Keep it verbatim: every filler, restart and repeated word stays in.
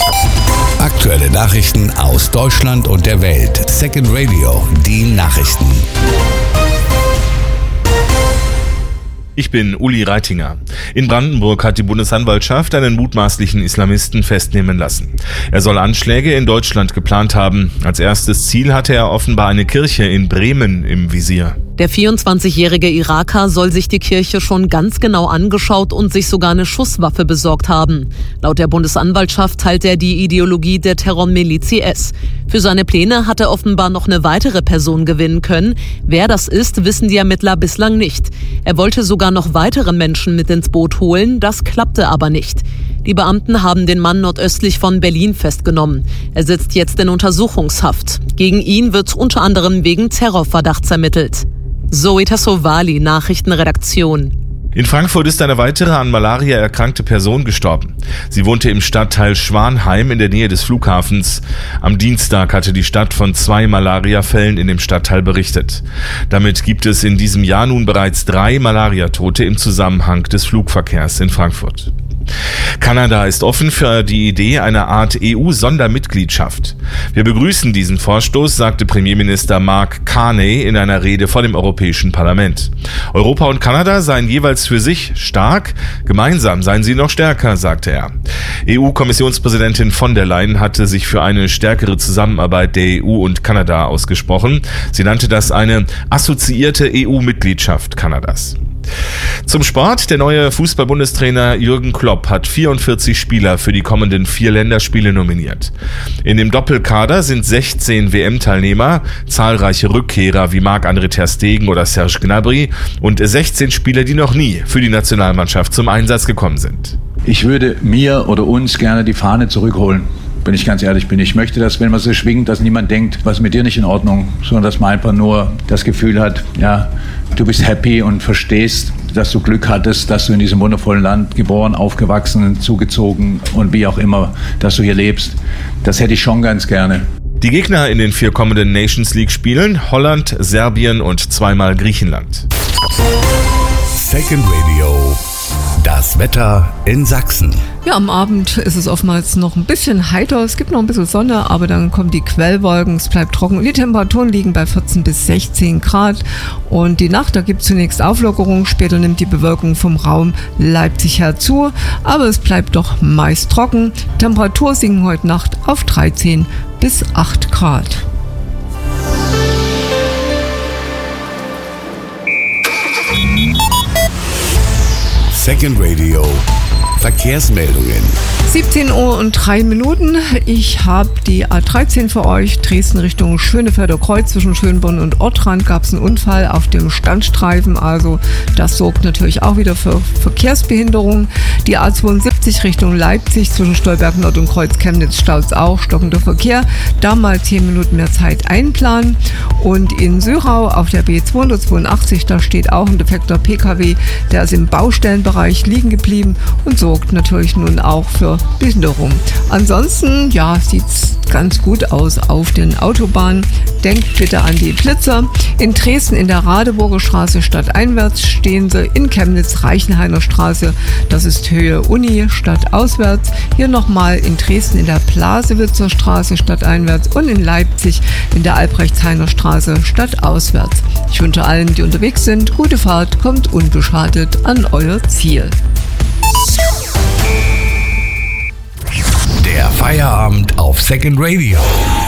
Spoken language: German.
Aktuelle Nachrichten aus Deutschland und der Welt. Second Radio, die Nachrichten. Ich bin Uli Reitinger. In Brandenburg hat die Bundesanwaltschaft einen mutmaßlichen Islamisten festnehmen lassen. Er soll Anschläge in Deutschland geplant haben. Als erstes Ziel hatte er offenbar eine Kirche in Bremen im Visier. Der vierundzwanzigjährige Iraker soll sich die Kirche schon ganz genau angeschaut und sich sogar eine Schusswaffe besorgt haben. Laut der Bundesanwaltschaft teilt er die Ideologie der Terrormiliz I S. Für seine Pläne hat er offenbar noch eine weitere Person gewinnen können. Wer das ist, wissen die Ermittler bislang nicht. Er wollte sogar noch weitere Menschen mit ins Boot holen, das klappte aber nicht. Die Beamten haben den Mann nordöstlich von Berlin festgenommen. Er sitzt jetzt in Untersuchungshaft. Gegen ihn wird unter anderem wegen Terrorverdachts ermittelt. Zoe Tassovali, Nachrichtenredaktion. In Frankfurt ist eine weitere an Malaria erkrankte Person gestorben. Sie wohnte im Stadtteil Schwanheim in der Nähe des Flughafens. Am Dienstag hatte die Stadt von zwei Malariafällen in dem Stadtteil berichtet. Damit gibt es in diesem Jahr nun bereits drei Malariatote im Zusammenhang des Flugverkehrs in Frankfurt. Kanada ist offen für die Idee einer Art E U-Sondermitgliedschaft. Wir begrüßen diesen Vorstoß, sagte Premierminister Mark Carney in einer Rede vor dem Europäischen Parlament. Europa und Kanada seien jeweils für sich stark, gemeinsam seien sie noch stärker, sagte er. E U-Kommissionspräsidentin von der Leyen hatte sich für eine stärkere Zusammenarbeit der E U und Kanada ausgesprochen. Sie nannte das eine assoziierte E U-Mitgliedschaft Kanadas. Zum Sport. Der neue Fußball-Bundestrainer Jürgen Klopp hat vierundvierzig Spieler für die kommenden vier Länderspiele nominiert. In dem Doppelkader sind sechzehn W M-Teilnehmer, zahlreiche Rückkehrer wie Marc-André ter Stegen oder Serge Gnabry und sechzehn Spieler, die noch nie für die Nationalmannschaft zum Einsatz gekommen sind. Ich würde mir oder uns gerne die Fahne zurückholen. Wenn ich ganz ehrlich bin. Ich möchte, dass, wenn man so schwingt, dass niemand denkt, was ist mit dir nicht in Ordnung, sondern dass man einfach nur das Gefühl hat, ja, du bist happy und verstehst, dass du Glück hattest, dass du in diesem wundervollen Land geboren, aufgewachsen, zugezogen und wie auch immer, dass du hier lebst. Das hätte ich schon ganz gerne. Die Gegner in den vier kommenden Nations League-Spielen: Holland, Serbien und zweimal Griechenland. Second Radio. Das Wetter in Sachsen. Ja, am Abend ist es oftmals noch ein bisschen heiter. Es gibt noch ein bisschen Sonne, aber dann kommen die Quellwolken, es bleibt trocken und die Temperaturen liegen bei vierzehn bis sechzehn Grad. Und die Nacht, da gibt es zunächst Auflockerung, später nimmt die Bewölkung vom Raum Leipzig her zu, aber es bleibt doch meist trocken. Temperatur sinken heute Nacht auf dreizehn bis acht Grad. Second Radio. Verkehrsmeldungen. siebzehn Uhr und drei Minuten. Ich habe die A dreizehn für euch. Dresden Richtung Schönefelder Kreuz. Zwischen Schönborn und Ortrand gab es einen Unfall auf dem Standstreifen. Also das sorgt natürlich auch wieder für Verkehrsbehinderung. Die A zweiundsiebzig Richtung Leipzig. Zwischen Stolberg Nord und Kreuz Chemnitz staut es auch. Stockender Verkehr. Da mal zehn Minuten mehr Zeit einplanen. Und in Syrau auf der B zweihundertzweiundachtzig, da steht auch ein defekter P K W. Der ist im Baustellenbereich liegen geblieben und sorgt natürlich nun auch für Behinderung. Ansonsten, ja, sieht's ganz gut aus auf den Autobahnen. Denkt bitte an die Blitzer. In Dresden in der Radeburger Straße stadteinwärts stehen sie. In Chemnitz Reichenhainer Straße, das ist Höhe Uni stadtauswärts. Hier nochmal in Dresden in der Blasewitzer Straße stadteinwärts und in Leipzig in der Albrechtshainer Straße stadtauswärts. Ich wünsche allen, die unterwegs sind, gute Fahrt, kommt unbeschadet an euer Ziel. Der Feierabend auf Second Radio.